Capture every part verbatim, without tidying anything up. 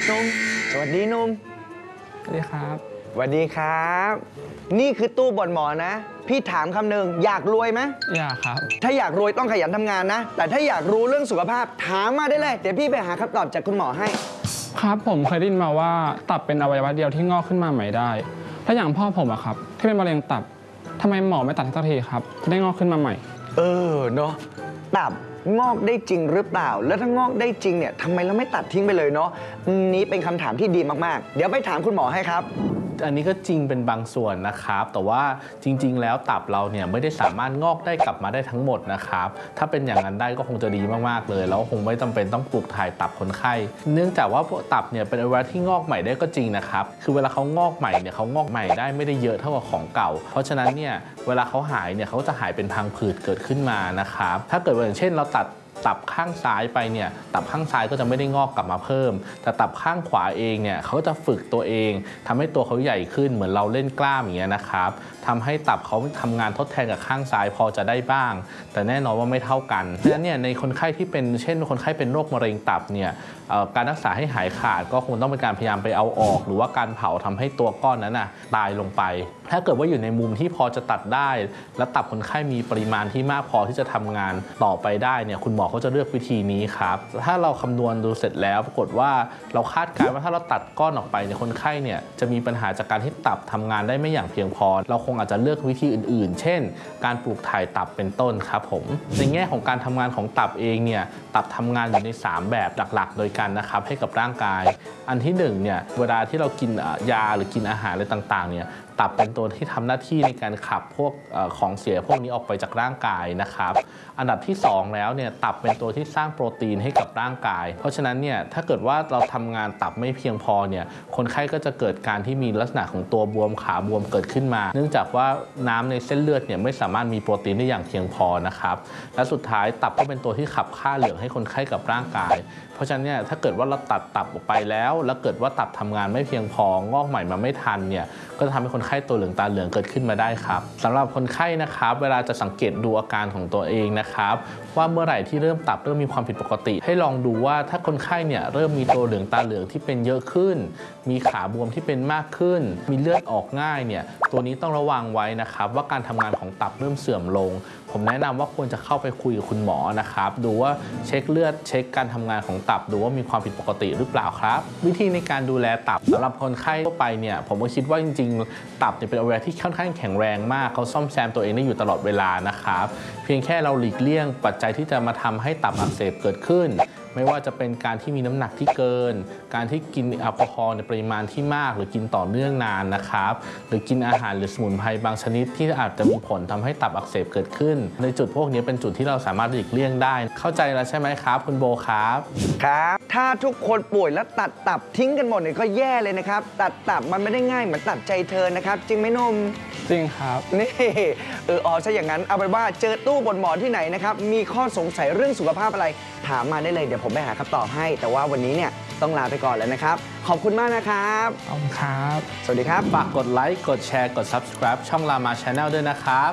นุ่มสวัสดีนุ่มสวัสดีครับสวัสดีครับนี่คือตู้บ่อนหมอนะพี่ถามคำหนึ่งอยากรวยไหมอยากครับถ้าอยากรวยต้องขยันทำงานนะแต่ถ้าอยากรู้เรื่องสุขภาพถามมาได้เลยเดี๋ยวพี่ไปหาคำตอบจากคุณหมอให้ครับผมเคยได้ยินมาว่าตับเป็นอวัยวะเดียวที่งอกขึ้นมาใหม่ได้ถ้าอย่างพ่อผมอะครับที่เป็นมะเร็งตับทำไมหมอไม่ตัดให้สักทีครับจะได้งอกขึ้นมาใหม่เออเนาะตับงอกได้จริงหรือเปล่าแล้วถ้างอกได้จริงเนี่ยทำไมเราไม่ตัดทิ้งไปเลยเนาะนี้เป็นคำถามที่ดีมากๆเดี๋ยวไปถามคุณหมอให้ครับอันนี้ก็จริงเป็นบางส่วนนะครับแต่ว่าจริงๆแล้วตับเราเนี่ยไม่ได้สามารถงอกได้กลับมาได้ทั้งหมดนะครับถ้าเป็นอย่างนั้นได้ก็คงจะดีมากๆเลยแล้วคงไม่จำเป็นต้องปลูกถ่ายตับคนไข้เนื่องจากว่าตับเนี่ยเป็นอวัยวะที่งอกใหม่ได้ก็จริงนะครับคือเวลาเขางอกใหม่เนี่ยเขางอกใหม่ได้ไม่ได้เยอะเท่ากับของเก่าเพราะฉะนั้นเนี่ยเวลาเขาหายเนี่ยเขาจะหายเป็นพังผืดเกิดขึ้นมานะครับถ้าเกิดอย่างเช่นเราตัดตับข้างซ้ายไปเนี่ยตับข้างซ้ายก็จะไม่ได้งอกกลับมาเพิ่มแต่ตับข้างขวาเองเนี่ยเขาจะฝึกตัวเองทำให้ตัวเขาใหญ่ขึ้นเหมือนเราเล่นกล้ามอย่างเงี้ยนะครับทำให้ตับเขาทำงานทดแทนกับข้างซ้ายพอจะได้บ้างแต่แน่นอนว่าไม่เท่ากันเพราะฉะนั้นเนี่ยในคนไข้ที่เป็นเช่นคนไข้เป็นโรคมะเร็งตับเนี่ยการรักษาให้หายขาดก็คงต้องเป็นการพยายามไปเอาออกหรือว่าการเผาทำให้ตัวก้อนนั้นน่ะตายลงไปถ้าเกิดว่าอยู่ในมุมที่พอจะตัดได้และตับคนไข้มีปริมาณที่มากพอที่จะทำงานต่อไปได้เนี่ยคุณหมอเขาจะเลือกวิธีนี้ครับถ้าเราคำนวณดูเสร็จแล้วปรากฏว่าเราคาดการณ์ว่าถ้าเราตัดก้อนออกไปเนี่ยคนไข้เนี่ยจะมีปัญหาจากการที่ตับทำงานได้ไม่อย่างเพียงพอเราคงอาจจะเลือกวิธีอื่นๆเช่นการปลูกถ่ายตับเป็นต้นครับผมในแง่ของการทำงานของตับเองเนี่ยตับทำงานอยู่ในสามแบบหลักๆโดยกันนะครับให้กับร่างกายอันที่หนึ่งเนี่ยเวลาที่เรากินยาหรือกินอาหารอะไรต่างๆเนี่ยตับเป็นตัวที่ทำหน้าที่ในการขับพวกของเสียพวกนี้ออกไปจากร่างกายนะครับอันดับที่สองแล้วเนี่ยตับเป็นตัวที่สร้างโปรตีนให้กับร่างกายเพราะฉะนั้นเนี่ยถ้าเกิดว่าเราทำงานตับไม่เพียงพอเนี่ยคนไข้ก็จะเกิดการที่มีลักษณะของตัวบวมขาบวมเกิดขึ้นมาเนื่องจากว่าน้ำในเส้นเลือดเนี่ยไม่สามารถมีโปรตีนได้อย่างเพียงพอนะครับและสุดท้ายตับก็เป็นตัวที่ขับค่าเหลืองให้คนไข้กับร่างกายเพราะฉะนั้นเนี่ยถ้าเกิดว่าเราตัดตับออกไปแล้วแล้วเกิดว่าตับทำงานไม่เพียงพองอกใหม่มาไม่ทันเนี่ยก็จะทำให้คนไข้ตัวเหลืองตาเหลืองเกิดขึ้นมาได้ครับสำหรับคนไข้นะครับเวลาจะสังเกตดูอาการของตัวเองนะครับว่าเมื่อไหร่ที่เริ่มตับเริ่มมีความผิดปกติให้ลองดูว่าถ้าคนไข้เนี่ยเริ่มมีตัวเหลืองตาเหลืองที่เป็นเยอะขึ้นมีขาบวมที่เป็นมากขึ้นมีเลือดออกง่ายเนี่ยตัวนี้ต้องระวังไว้นะครับว่าการทำงานของตับเริ่มเสื่อมลงผมแนะนำว่าควรจะเข้าไปคุยกับคุณหมอนะครับดูว่าเช็คเลือดเช็คการทำงานของตับดูว่ามีความผิดปกติหรือเปล่าครับวิธีในการดูแลตับสำหรับคนไข้ทั่วไปเนี่ยผมก็คิดว่าจริงๆตับเนี่ยเป็นอวัยวะที่ค่อนข้างแข็งแรงมากเขาซ่อมแซมตัวเองได้อยู่ตลอดเวลานะครับเพียงแค่เราหลีกเลี่ยงปัจจัยที่จะมาทำให้ตับอักเสบเกิดขึ้นไม่ว่าจะเป็นการที่มีน้ำหนักที่เกินการที่กินแอลกอฮอล์ในปริมาณที่มากหรือกินต่อเนื่องนานนะครับหรือกินอาหารหรือสมุนไพรบางชนิดที่อาจจะมีผลทำให้ตับอักเสบเกิดขึ้นในจุดพวกนี้เป็นจุดที่เราสามารถหลีกเลี่ยงได้เข้าใจแล้วใช่ไหมครับคุณโบครับครับถ้าทุกคนป่วยแล้วตัดตับทิ้งกันหมดเนี่ยก็แย่เลยนะครับตัดตับมันไม่ได้ง่ายเหมือนตัดใจเธอนะครับจริงไหมนมจริงครับนี่เอออ๋อซะอย่างนั้นเอาเป็นว่าเจอตู้บนหมอนที่ไหนนะครับมีข้อสงสัยเรื่องสุขภาพอะไรถามมาได้เลยเดี๋ยวผมไปหาคำตอบให้แต่ว่าวันนี้เนี่ยต้องลาไปก่อนแล้วนะครับขอบคุณมากนะครับขอบคุณครับสวัสดีครับฝากกดไลค์กดแชร์กด ซับสไครบ์ ช่อง Lama Channel ด้วยนะครับ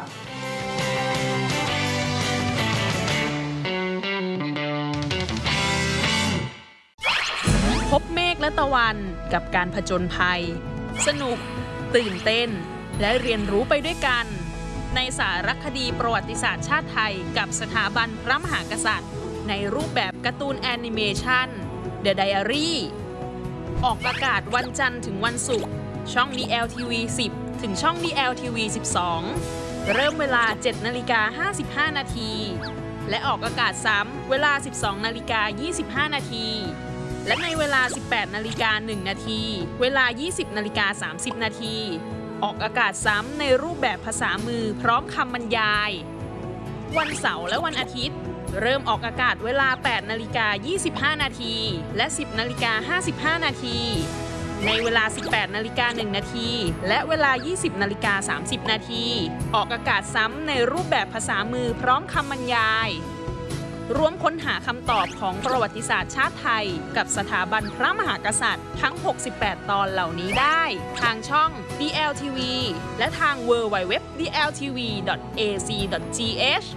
พบเมฆและตะวันกับการผจญภัยสนุกตื่นเต้นและเรียนรู้ไปด้วยกันในสารคดีประวัติศาสตร์ชาติไทยกับสถาบันพระมหากษัตริย์ในรูปแบบการ์ตูนแอนิเมชัน The Diary ออกอากาศวันจันทร์ถึงวันศุกร์ช่อง ดี แอล ที วี สิบ ถึงช่อง ดี แอล ที วี สิบสอง เริ่มเวลา เจ็ดนาฬิกาห้าสิบห้านาทีและออกอากาศซ้ำเวลา สิบสองนาฬิกายี่สิบห้านาทีและในเวลา สิบแปดนาฬิกาหนึ่งนาทีเวลา ยี่สิบนาฬิกาสามสิบนาทีออกอากาศซ้ำในรูปแบบภาษามือพร้อมคำบรรยายวันเสาร์และวันอาทิตย์เริ่มออกอากาศเวลา แปดนาฬิกายี่สิบห้านาทีและ สิบนาฬิกาห้าสิบห้านาทีในเวลา สิบแปดนาฬิกาหนึ่งนาทีและเวลา ยี่สิบนาฬิกาสามสิบนาทีออกอากาศซ้ำในรูปแบบภาษามือพร้อมคำบรรยายร่วมค้นหาคำตอบของประวัติศาสตร์ชาติไทยกับสถาบันพระมหากษัตริย์ทั้งหกสิบแปดตอนเหล่านี้ได้ทางช่อง ดี แอล ที วี และทาง ดับเบิลยู ดับเบิลยู ดับเบิลยู ดอท ดี แอล ที วี ดอท เอ ซี ดอท จี เอช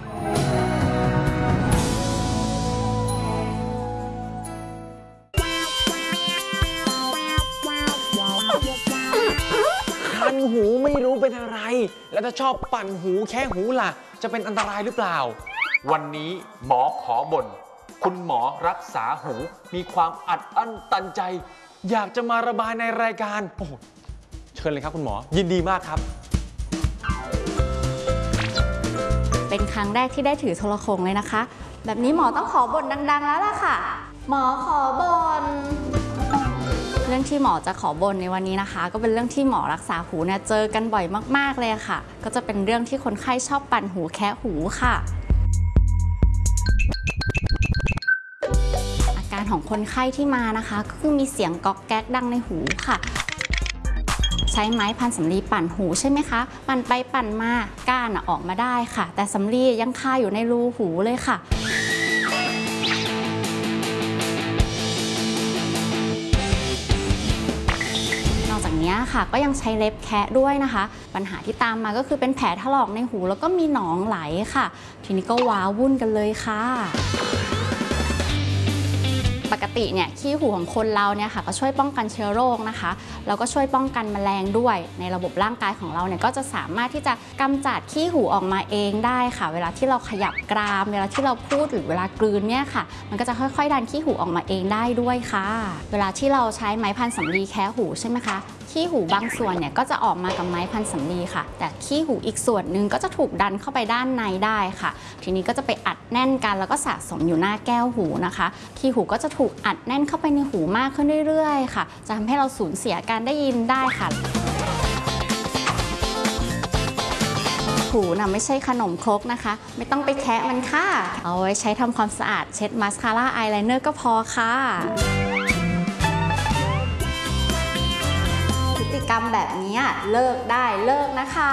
ไม่รู้เป็นอะไร แล้วถ้าชอบปั่นหูแค่หูล่ะจะเป็นอันตรายหรือเปล่าวันนี้หมอขอบ่นคุณหมอรักษาหูมีความอัดอั้นตันใจ อยากจะมาระบายในรายการโอ้โหเชิญเลยครับคุณหมอยินดีมากครับเป็นครั้งแรกที่ได้ถือโทรโข่งเลยนะคะแบบนี้หมอต้องขอบ่นดังๆแล้วล่ะค่ะหมอขอบ่นเรื่องที่หมอจะขอบ่นในวันนี้นะคะ ก็เป็นเรื่องที่หมอรักษาหูเนี่ยเจอกันบ่อยมากๆเลยค่ะก็จะเป็นเรื่องที่คนไข้ชอบปั่นหูแคะหูค่ะอาการของคนไข้ที่มานะคะก็คือมีเสียงก๊อกแก๊กดังในหูค่ะใช้ไม้พันสำลีปั่นหูใช่ไหมคะปั่นไปปั่นมาก้านออกมาได้ค่ะแต่สำลียังคาอยู่ในรูหูเลยค่ะนอกจากนี้ค่ะก็ยังใช้เล็บแคะด้วยนะคะปัญหาที่ตามมาก็คือเป็นแผลถลอกในหูแล้วก็มีหนองไหลค่ะทีนี้ก็ว้าวุ่นกันเลยค่ะปกติเนี่ยขี้หูของคนเราเนี่ยค่ะก็ช่วยป้องกันเชื้อโรคนะคะแล้วก็ช่วยป้องกันแมลงด้วยในระบบร่างกายของเราเนี่ยก็จะสามารถที่จะกำจัดขี้หูออกมาเองได้ค่ะเวลาที่เราขยับกรามเวลาที่เราพูดหรือเวลากลืนเนี่ยค่ะมันก็จะค่อยๆดันขี้หูออกมาเองได้ด้วยค่ะเวลาที่เราใช้ไม้พันสำลีแคะหูใช่ไหมคะขี้หูบางส่วนเนี่ยก็จะออกมากับไม้พันสำลีค่ะแต่ขี้หูอีกส่วนหนึ่งก็จะถูกดันเข้าไปด้านในได้ค่ะทีนี้ก็จะไปอัดแน่นกันแล้วก็สะสมอยู่หน้าแก้วหูนะคะขี้หูก็จะถูกอัดแน่นเข้าไปในหูมากขึ้นเรื่อยๆค่ะจะทำให้เราสูญเสียการได้ยินได้ค่ะหูน่ะไม่ใช่ขนมครกนะคะไม่ต้องไปแคะมันค่ะเอาไว้ใช้ทำความสะอาดเช็ดมาสคาร่าอายไลเนอร์ก็พอค่ะพฤติกรรมแบบนี้เลิกได้เลิกนะคะ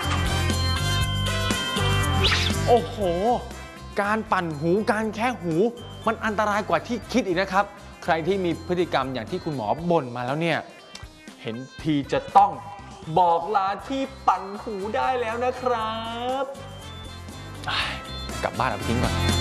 โอ้โหการปั่นหูการแคะหูมันอันตรายกว่าที่คิดอีกนะครับใครที่มีพฤติกรรมอย่างที่คุณหมอบ่นมาแล้วเนี่ยเห็นทีจะต้องบอกลาที่ปั่นหูได้แล้วนะครับกลับบ้านเอาไปทิ้งก่อน